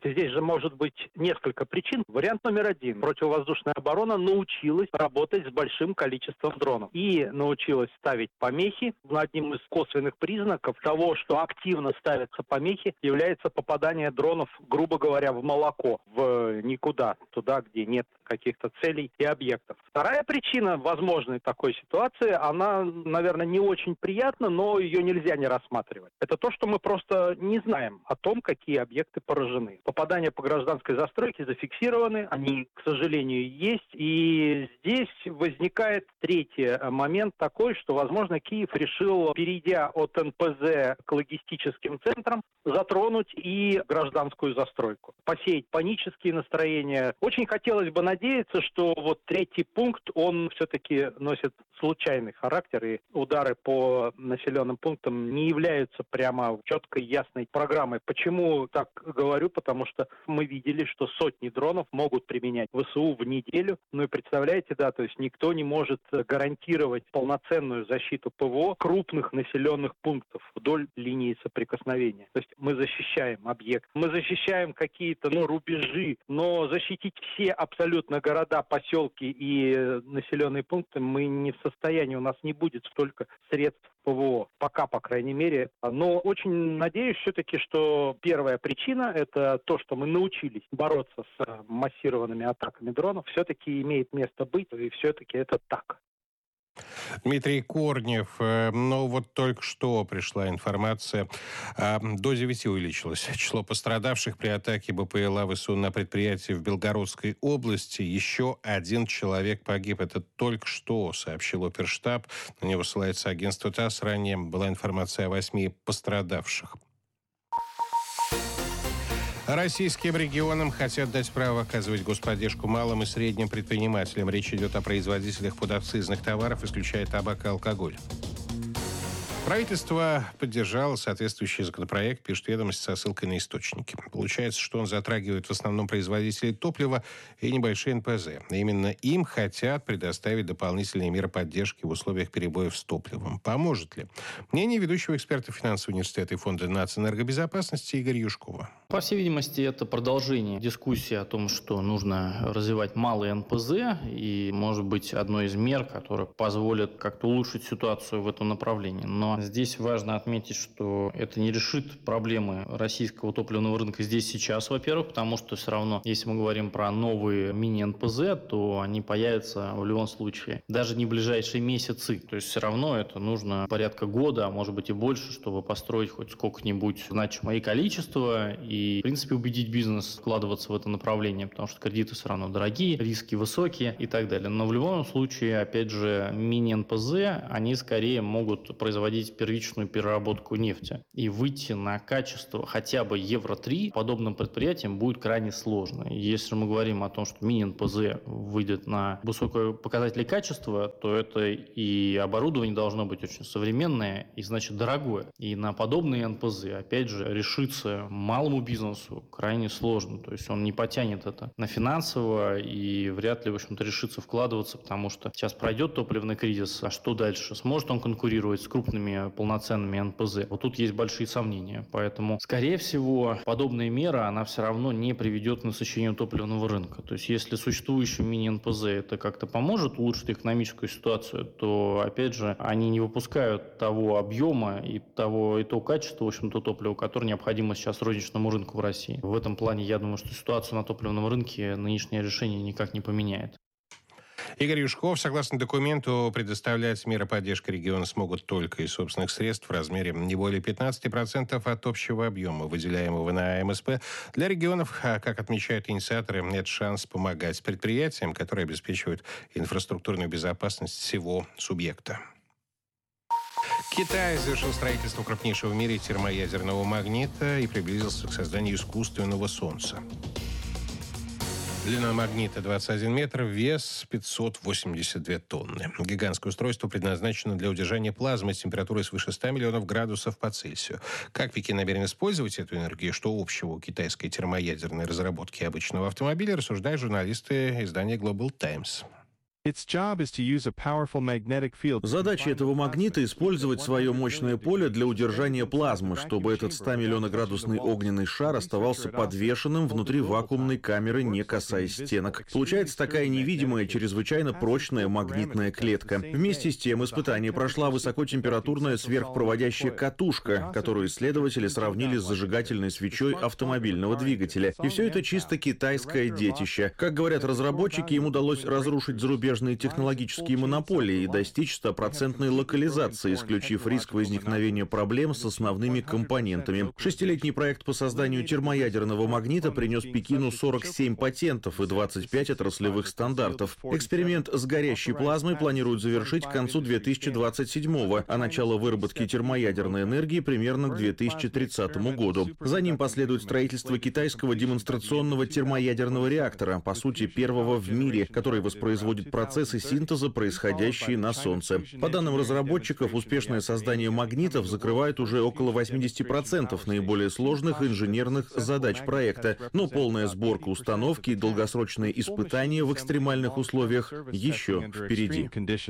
Здесь же может быть несколько причин. Вариант номер один. Противовоздушная оборона научилась работать с большим количеством дронов. И научилась ставить помехи. Одним из косвенных признаков того, что активно ставятся помехи, является попадание дронов, грубо говоря, в молоко, в никуда, туда, где нет каких-то целей и объектов. Вторая причина возможной такой ситуации, она, наверное, не очень приятна, но ее нельзя не рассматривать. Это то, что мы просто не знаем о том, какие объекты поражены. Попадания по гражданской застройке зафиксированы, они, к сожалению, есть. И здесь возникает третий момент такой, что, возможно, Киев решил, перейдя от НПЗ к логистическим центрам, затронуть и гражданскую застройку, посеять панические настроения. Очень хотелось бы надеяться, что вот третий пункт, он все-таки носит случайный характер, и удары по населенным пунктам не являются прямо четкой, ясной программой. Почему так говорю? Потому что мы видели, что сотни дронов могут применять ВСУ в неделю. Ну и представляете, да, то есть никто не может гарантировать полноценную защиту ПВО крупных населенных пунктов вдоль линии соприкосновения. То есть мы защищаем объект, мы защищаем какие-то, рубежи, но защитить все абсолютно города, поселки и населенные пункты мы не в состоянии, у нас не будет столько средств ПВО, пока, по крайней мере. Но очень надеюсь все-таки, что первая причина – это то, что мы научились бороться с массированными атаками дронов, все-таки имеет место быть, и все-таки это так. Дмитрий Корнев, вот только что пришла информация, до 9 увеличилось число пострадавших при атаке БПЛА ВСУ на предприятии в Белгородской области. Еще один человек погиб. Это только что сообщил оперштаб. На него ссылается агентство ТАСС. Ранее была информация о 8 пострадавших. Российским регионам хотят дать право оказывать господдержку малым и средним предпринимателям. Речь идет о производителях подакцизных товаров, исключая табак и алкоголь. Правительство поддержало соответствующий законопроект, пишет «Ведомость» со ссылкой на источники. Получается, что он затрагивает в основном производителей топлива и небольшие НПЗ. Именно им хотят предоставить дополнительные меры поддержки в условиях перебоев с топливом. Поможет ли? Мнение ведущего эксперта финансового университета и фонда нацэнергобезопасности Игоря Юшкова. По всей видимости, это продолжение дискуссии о том, что нужно развивать малые НПЗ. И, может быть, одной из мер, которая позволит как-то улучшить ситуацию в этом направлении. Но здесь важно отметить, что это не решит проблемы российского топливного рынка здесь сейчас, во-первых, потому что все равно, если мы говорим про новые мини-НПЗ, то они появятся в любом случае даже не в ближайшие месяцы. То есть все равно это нужно порядка года, а может быть и больше, чтобы построить хоть сколько-нибудь значимое количество и, в принципе, убедить бизнес вкладываться в это направление, потому что кредиты все равно дорогие, риски высокие и так далее. Но в любом случае, опять же, мини-НПЗ, они скорее могут производить первичную переработку нефти. И выйти на качество хотя бы Евро-3 подобным предприятиям будет крайне сложно. Если мы говорим о том, что мини-НПЗ выйдет на высокие показатели качества, то это и оборудование должно быть очень современное и, значит, дорогое. И на подобные НПЗ, опять же, решиться малому бизнесу крайне сложно. То есть он не потянет это на финансово и вряд ли, в общем-то, решится вкладываться, потому что сейчас пройдет топливный кризис, а что дальше? Сможет он конкурировать с крупными полноценными НПЗ? Вот тут есть большие сомнения. Поэтому, скорее всего, подобная мера, она все равно не приведет к насыщению топливного рынка. То есть, если существующим мини-НПЗ это как-то поможет улучшить экономическую ситуацию, то, опять же, они не выпускают того объема и того качества, в общем-то, топлива, которое необходимо сейчас розничному рынку в России. В этом плане, я думаю, что ситуацию на топливном рынке нынешнее решение никак не поменяет. Игорь Юшков, согласно документу, предоставлять меры поддержки региона смогут только из собственных средств в размере не более 15% от общего объема, выделяемого на АМСП. Для регионов, как отмечают инициаторы, это шанс помогать предприятиям, которые обеспечивают инфраструктурную безопасность всего субъекта. Китай завершил строительство крупнейшего в мире термоядерного магнита и приблизился к созданию искусственного солнца. Длина магнита 21 метр, вес 582 тонны. Гигантское устройство предназначено для удержания плазмы с температурой свыше 100 миллионов градусов по Цельсию. Как Пекин намерен использовать эту энергию, что общего у китайской термоядерной разработки обычного автомобиля, рассуждают журналисты издания Global Times. Задача этого магнита — использовать свое мощное поле для удержания плазмы, чтобы этот 100-миллионоградусный огненный шар оставался подвешенным внутри вакуумной камеры, не касаясь стенок. Получается такая невидимая, чрезвычайно прочная магнитная клетка. Вместе с тем испытание прошла высокотемпературная сверхпроводящая катушка, которую исследователи сравнили с зажигательной свечой автомобильного двигателя. И все это чисто китайское детище. Как говорят разработчики, им удалось разрушить зарубежные технологические монополии и достичь 100% локализации, исключив риск возникновения проблем с основными компонентами. 6-летний проект по созданию термоядерного магнита принес Пекину 47 патентов и 25 отраслевых стандартов. Эксперимент с горящей плазмой планируют завершить к концу 2027-го, а начало выработки термоядерной энергии примерно к 2030 году. За ним последует строительство китайского демонстрационного термоядерного реактора, по сути, первого в мире, который воспроизводит процессы синтеза, происходящие на Солнце. По данным разработчиков, успешное создание магнитов закрывает уже около 80% наиболее сложных инженерных задач проекта, но полная сборка установки и долгосрочные испытания в экстремальных условиях еще впереди.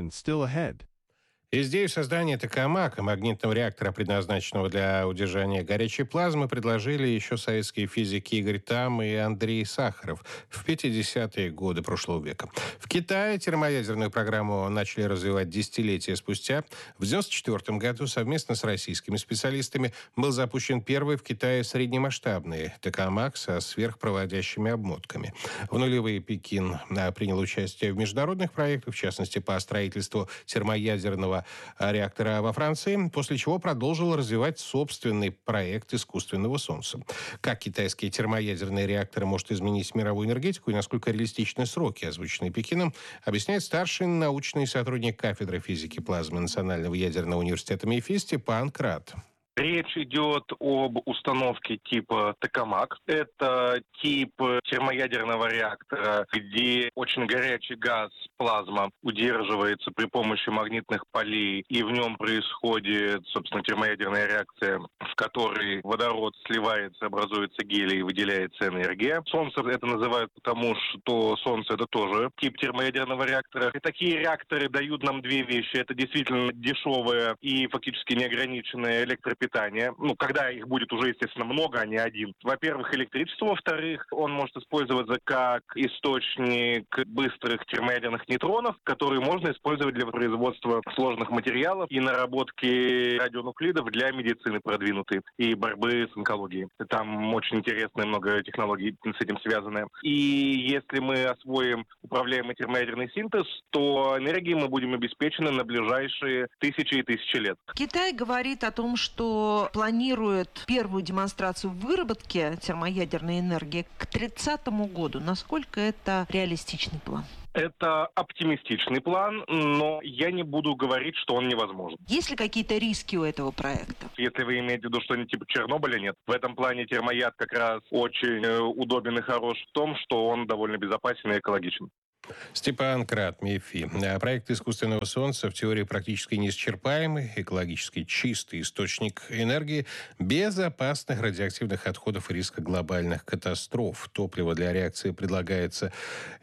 Идею создания токамака, магнитного реактора, предназначенного для удержания горячей плазмы, предложили еще советские физики Игорь Там и Андрей Сахаров в 50-е годы прошлого века. В Китае термоядерную программу начали развивать десятилетия спустя. В 1994 году совместно с российскими специалистами был запущен первый в Китае среднемасштабный токамак со сверхпроводящими обмотками. В нулевые Пекин принял участие в международных проектах, в частности, по строительству термоядерного реактора во Франции, после чего продолжил развивать собственный проект искусственного Солнца. Как китайские термоядерные реакторы может изменить мировую энергетику и насколько реалистичны сроки, озвученные Пекином, объясняет старший научный сотрудник кафедры физики плазмы Национального ядерного университета МИФИ Степан Крат. Речь идет об установке типа токамак. Это тип термоядерного реактора, где очень горячий газ, плазма, удерживается при помощи магнитных полей, и в нем происходит, собственно, термоядерная реакция, в которой водород сливается, образуется гелий и выделяется энергия. Солнце это называют потому, что Солнце — это тоже тип термоядерного реактора. И такие реакторы дают нам две вещи. Это действительно дешевое и фактически неограниченное электропитание. Когда их будет уже, естественно, много, а не один. Во-первых, электричество. Во-вторых, он может использоваться как источник быстрых термоядерных нейтронов, которые можно использовать для производства сложных материалов и наработки радионуклидов для медицины продвинутой и борьбы с онкологией. Там очень интересно, много технологий с этим связаны. И если мы освоим управляемый термоядерный синтез, то энергией мы будем обеспечены на ближайшие тысячи и тысячи лет. Китай говорит о том, что планирует первую демонстрацию выработки термоядерной энергии к 30 году. Насколько это реалистичный план? Это оптимистичный план, но я не буду говорить, что он невозможен. Есть ли какие-то риски у этого проекта? Если вы имеете в виду что-нибудь типа Чернобыля, нет. В этом плане термояд как раз очень удобен и хорош в том, что он довольно безопасен и экологичен. Степан Крат, МИФИ. Проект искусственного Солнца в теории практически неисчерпаемый, экологически чистый источник энергии, без опасных радиоактивных отходов и риска глобальных катастроф. Топливо для реакции предлагается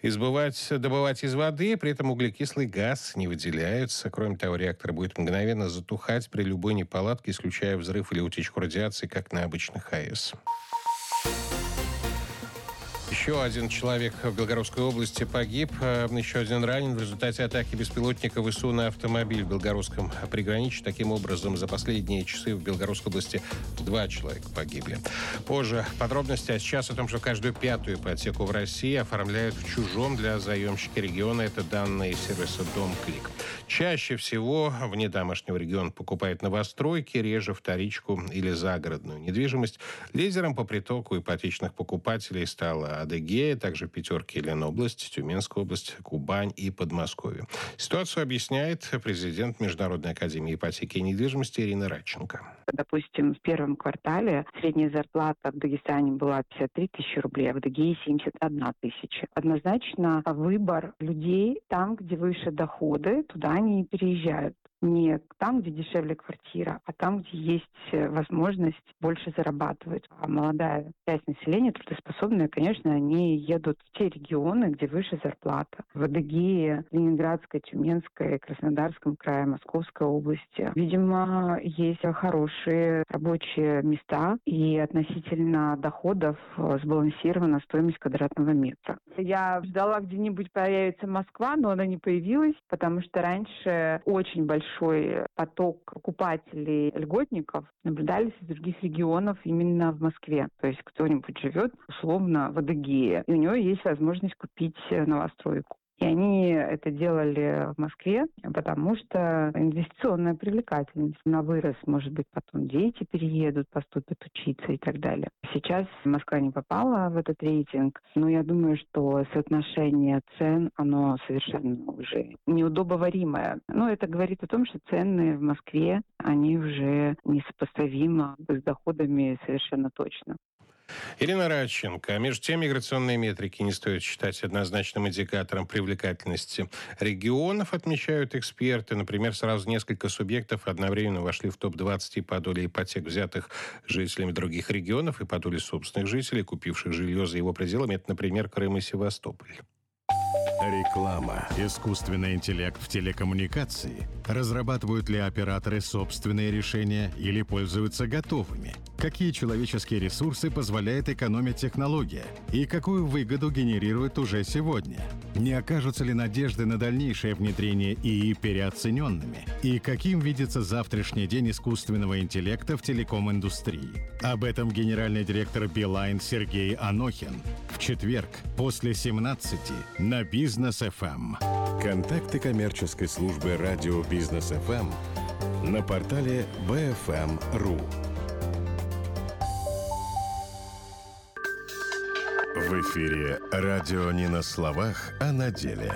добывать из воды, при этом углекислый газ не выделяется. Кроме того, реактор будет мгновенно затухать при любой неполадке, исключая взрыв или утечку радиации, как на обычных АЭС. Еще один человек в Белгородской области погиб, еще один ранен в результате атаки беспилотника ВСУ на автомобиль в Белгородском приграничье. Таким образом, за последние часы в Белгородской области 2 человека погибли. Позже подробности, а сейчас о том, что каждую 5-ю ипотеку в России оформляют в чужом для заемщика региона. Это данные сервиса «Дом.Клик». Чаще всего вне домашнего региона покупает новостройки, реже вторичку или загородную недвижимость. Лидером по притоку ипотечных покупателей стала Адыгея, также пятерки Ленобласть, Тюменская область, Кубань и Подмосковье. Ситуацию объясняет президент Международной академии ипотеки и недвижимости Ирина Радченко. Допустим, в первом квартале средняя зарплата в Дагестане была 53 тысячи рублей, а в Адыгее 71 тысяча. Однозначно выбор людей там, где выше доходы, туда они и переезжают. не там, где дешевле квартира, а там, где есть возможность больше зарабатывать. А молодая часть населения, трудоспособная, конечно, они едут в те регионы, где выше зарплата. В Адыгее, Ленинградской, Тюменской, Краснодарском крае, Московской области. Видимо, есть хорошие рабочие места и относительно доходов сбалансирована стоимость квадратного метра. Я ждала, где-нибудь появится Москва, но она не появилась, потому что раньше очень большой поток покупателей льготников наблюдались из других регионов именно в Москве. То есть кто-нибудь живет условно в Адыгее, и у него есть возможность купить новостройку. И они это делали в Москве, потому что инвестиционная привлекательность. На вырос, может быть, потом дети переедут, поступят учиться и так далее. Сейчас Москва не попала в этот рейтинг, но я думаю, что соотношение цен, оно совершенно уже неудобоваримое. Но это говорит о том, что цены в Москве, они уже несопоставимы с доходами совершенно точно. Ирина Радченко. Между тем, миграционные метрики не стоит считать однозначным индикатором привлекательности регионов, отмечают эксперты. Например, сразу несколько субъектов одновременно вошли в топ-20 по доле ипотек, взятых жителями других регионов, и по доле собственных жителей, купивших жилье за его пределами. Это, например, Крым и Севастополь. Реклама. Искусственный интеллект в телекоммуникации. Разрабатывают ли операторы собственные решения или пользуются готовыми? Какие человеческие ресурсы позволяет экономить технология? И какую выгоду генерирует уже сегодня? Не окажутся ли надежды на дальнейшее внедрение ИИ переоцененными? И каким видится завтрашний день искусственного интеллекта в телеком-индустрии? Об этом генеральный директор Билайн Сергей Анохин в четверг после 17 на Бизнес ФМ. Контакты коммерческой службы радио Бизнес ФМ на портале bfm.ru. В эфире радио не на словах, а на деле.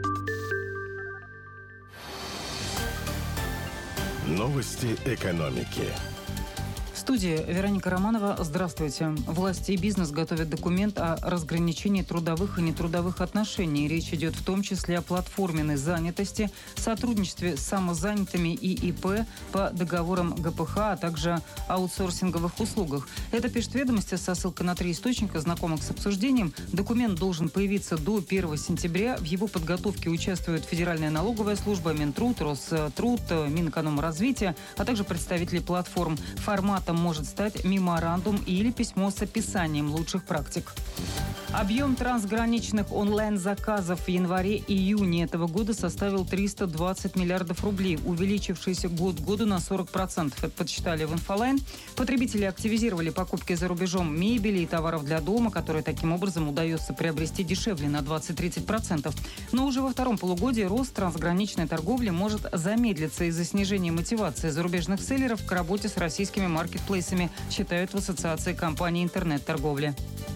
Новости экономики. В студии Вероника Романова. Здравствуйте. Власти и бизнес готовят документ о разграничении трудовых и нетрудовых отношений. Речь идет в том числе о платформенной занятости, сотрудничестве с самозанятыми и ИП по договорам ГПХ, а также аутсорсинговых услугах. Это пишет «Ведомости» со ссылкой на 3 источника, знакомых с обсуждением. Документ должен появиться до 1 сентября. В его подготовке участвуют Федеральная налоговая служба, Минтруд, Роструд, Минэкономразвития, а также представители платформ. Форматом может стать меморандум или письмо с описанием лучших практик. Объем трансграничных онлайн-заказов в январе-июне этого года составил 320 миллиардов рублей, увеличившийся год к году на 40%. Это подсчитали в Инфолайн. Потребители активизировали покупки за рубежом мебели и товаров для дома, которые таким образом удается приобрести дешевле на 20-30%. Но уже во втором полугодии рост трансграничной торговли может замедлиться из-за снижения мотивации зарубежных селлеров к работе с российскими маркетплейсами, считают в Ассоциации компаний интернет-торговли.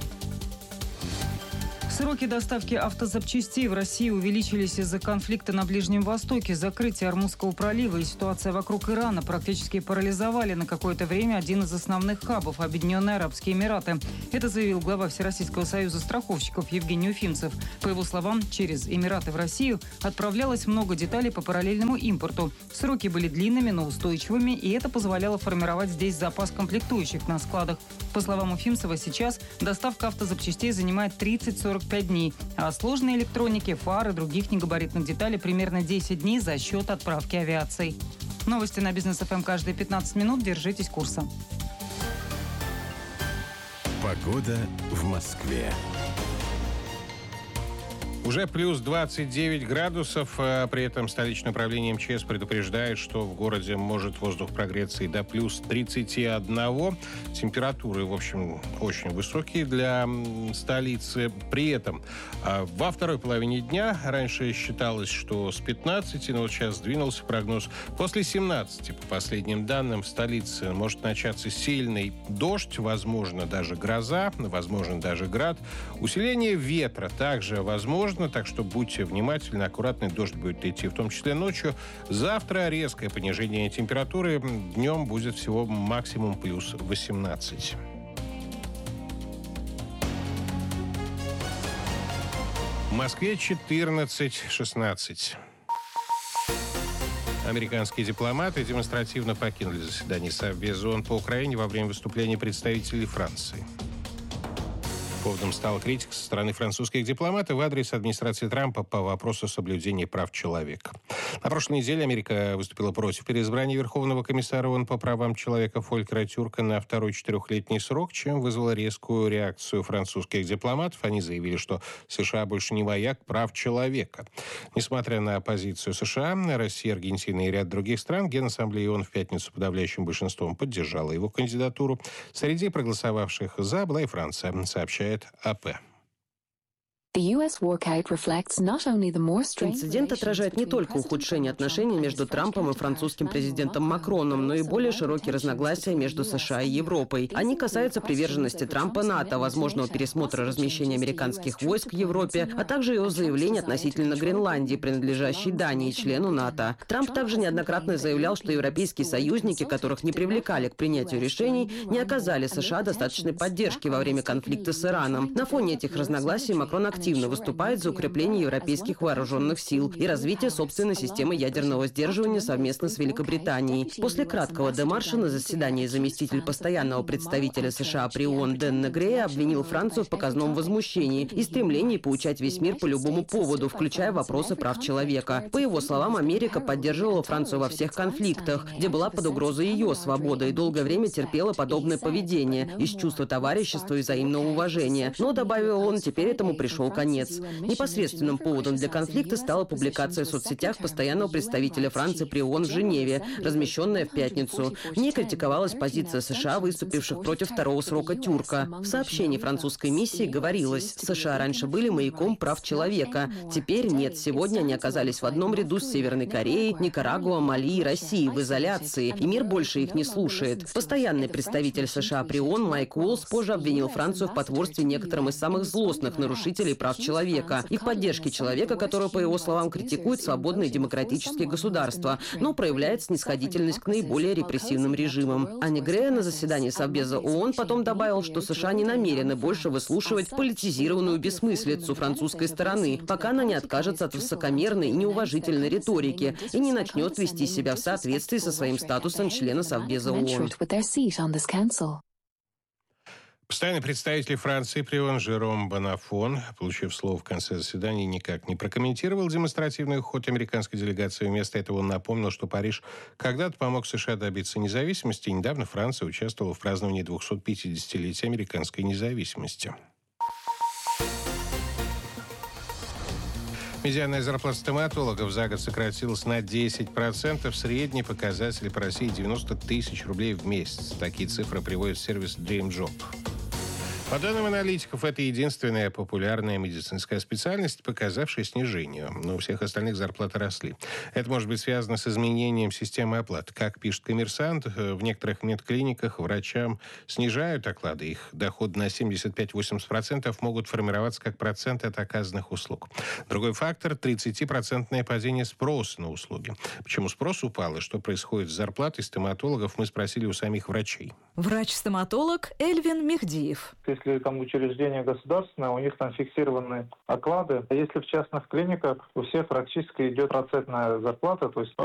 Сроки доставки автозапчастей в России увеличились из-за конфликта на Ближнем Востоке, закрытие Ормузского пролива и ситуация вокруг Ирана практически парализовали на какое-то время один из основных хабов – Объединенные Арабские Эмираты. Это заявил глава Всероссийского союза страховщиков Евгений Уфимцев. По его словам, через Эмираты в Россию отправлялось много деталей по параллельному импорту. Сроки были длинными, но устойчивыми, и это позволяло формировать здесь запас комплектующих на складах. По словам Уфимцева, сейчас доставка автозапчастей занимает 30-45 дней, а сложной электроники, фар и других негабаритных деталей примерно 10 дней за счет отправки авиацией. Новости на Бизнес ФМ каждые 15 минут. Держитесь курса. Погода в Москве. Уже плюс 29 градусов, а при этом столичное управление МЧС предупреждает, что в городе может воздух прогреться и до плюс 31. Температуры, в общем, очень высокие для столицы. При этом во второй половине дня раньше считалось, что с 15, но вот сейчас сдвинулся прогноз. После 17, по последним данным, в столице может начаться сильный дождь, возможно, даже гроза, возможно, даже град. Усиление ветра также возможно. Так что будьте внимательны, аккуратный дождь будет идти, в том числе ночью. Завтра резкое понижение температуры. Днем будет всего максимум плюс 18. В Москве 14-16. Американские дипломаты демонстративно покинули заседание Совбеза ООН по Украине во время выступления представителей Франции. Поводом стала критика со стороны французских дипломатов в адрес администрации Трампа по вопросу соблюдения прав человека. На прошлой неделе Америка выступила против переизбрания Верховного комиссара ООН по правам человека Фолькера Тюрка на второй 4-летний срок, чем вызвало резкую реакцию французских дипломатов. Они заявили, что США больше не вояк прав человека. Несмотря на позицию США, Россия, Аргентина и ряд других стран, Генассамблея ООН в пятницу подавляющим большинством поддержала его кандидатуру. Среди проголосовавших «за» была и Франция, сообщает АП. Инцидент отражает не только ухудшение отношений между Трампом и французским президентом Макроном, но и более широкие разногласия между США и Европой. Они касаются приверженности Трампа НАТО, возможного пересмотра размещения американских войск в Европе, а также его заявлений относительно Гренландии, принадлежащей Дании, члену НАТО. Трамп также неоднократно заявлял, что европейские союзники, которых не привлекали к принятию решений, не оказали США достаточной поддержки во время конфликта с Ираном. На фоне этих разногласий Макрон активно выступает за укрепление европейских вооруженных сил и развитие собственной системы ядерного сдерживания совместно с Великобританией. После краткого демарша на заседании заместитель постоянного представителя США при ООН Дэн Негрея обвинил Францию в показном возмущении и стремлении поучать весь мир по любому поводу, включая вопросы прав человека. По его словам, Америка поддерживала Францию во всех конфликтах, где была под угрозой ее свобода, и долгое время терпела подобное поведение из чувства товарищества и взаимного уважения. Но, добавил он, теперь этому пришел конец. Непосредственным поводом для конфликта стала публикация в соцсетях постоянного представителя Франции при ООН в Женеве, размещенная в пятницу. В ней критиковалась позиция США, выступивших против второго срока Тюрка. В сообщении французской миссии говорилось: США раньше были маяком прав человека. Теперь нет. Сегодня они оказались в одном ряду с Северной Кореей, Никарагуа, Мали и Россией в изоляции, и мир больше их не слушает. Постоянный представитель США при ООН Майк Уоллс позже обвинил Францию в потворстве некоторым из самых злостных нарушителей прав человека и в поддержке человека, который, по его словам, критикует свободные демократические государства, но проявляет снисходительность к наиболее репрессивным режимам. А Негрея на заседании Совбеза ООН потом добавил, что США не намерены больше выслушивать политизированную бессмыслицу французской стороны, пока она не откажется от высокомерной и неуважительной риторики и не начнет вести себя в соответствии со своим статусом члена Совбеза ООН. Постоянный представитель Франции при ООН Жером Бонафон, получив слово в конце заседания, никак не прокомментировал демонстративный уход американской делегации. Вместо этого он напомнил, что Париж когда-то помог США добиться независимости, и недавно Франция участвовала в праздновании 250-летия американской независимости. Медианная зарплата стоматологов за год сократилась на 10%. Средний показатель по России 90 тысяч рублей в месяц. Такие цифры приводит сервис Dream Job. По данным аналитиков, это единственная популярная медицинская специальность, показавшая снижение. Но у всех остальных зарплаты росли. Это может быть связано с изменением системы оплаты. Как пишет «Коммерсант», в некоторых медклиниках врачам снижают оклады. Их доход на 75-80% могут формироваться как проценты от оказанных услуг. Другой фактор – 30% падение спроса на услуги. Почему спрос упал и что происходит с зарплатой стоматологов, мы спросили у самих врачей. Врач-стоматолог Эльвин Мехдиев. Если там учреждение государственное, у них там фиксированные оклады. А если в частных клиниках, у всех практически идет процентная зарплата, то есть